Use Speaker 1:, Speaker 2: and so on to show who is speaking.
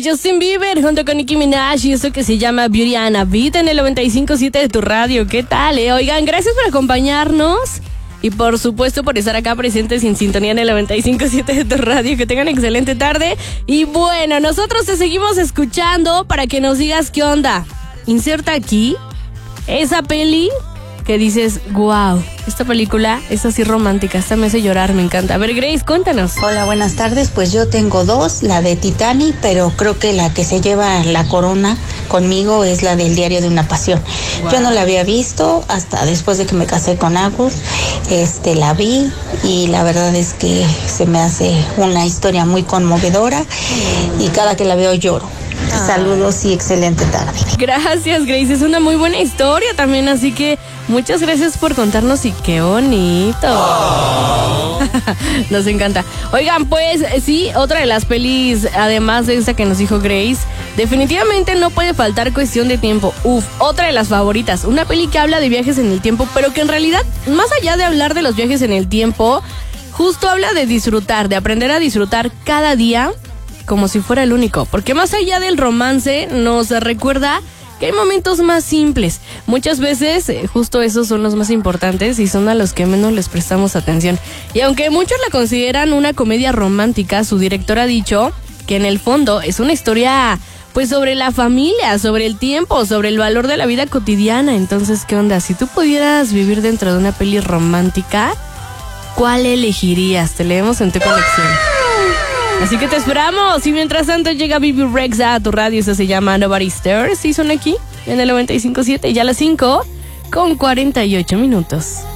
Speaker 1: Justin Bieber junto con Nicki Minaj y eso que se llama Beauty and a Beat en el 95.7 de tu radio. ¿Qué tal, Oigan, gracias por acompañarnos y por supuesto por estar acá presentes en sintonía en el 95.7 de tu radio. Que tengan excelente tarde. Y bueno, nosotros te seguimos escuchando para que nos digas qué onda. Inserta aquí esa peli que dices, wow, esta película es así romántica, esta me hace llorar, me encanta. A ver, Grace, cuéntanos.
Speaker 2: Hola, buenas tardes. Pues yo tengo dos, la de Titanic, pero creo que la que se lleva la corona conmigo es la del Diario de una Pasión. Wow. Yo no la había visto hasta después de que me casé con Agus. La vi y la verdad es que se me hace una historia muy conmovedora y cada que la veo lloro. Saludos y excelente tarde.
Speaker 1: Gracias, Grace, es una muy buena historia también, así que muchas gracias por contarnos y qué bonito. Nos encanta. Oigan, pues sí, otra de las pelis, además de esta que nos dijo Grace, definitivamente no puede faltar Cuestión de Tiempo. Otra de las favoritas, una peli que habla de viajes en el tiempo, pero que en realidad, más allá de hablar de los viajes en el tiempo, justo habla de disfrutar, de aprender a disfrutar cada día como si fuera el único, porque más allá del romance nos recuerda que hay momentos más simples. Muchas veces justo esos son los más importantes y son a los que menos les prestamos atención. Y aunque muchos la consideran una comedia romántica, su director ha dicho que en el fondo es una historia pues sobre la familia, sobre el tiempo, sobre el valor de la vida cotidiana. Entonces, ¿qué onda? Si tú pudieras vivir dentro de una peli romántica, ¿cuál elegirías? Te leemos en tu colección. Así que te esperamos. Y mientras tanto llega Bibi Rexha a tu radio. Eso se llama Nobody Stars. Y son aquí en el 95.7 y ya a las 5:48.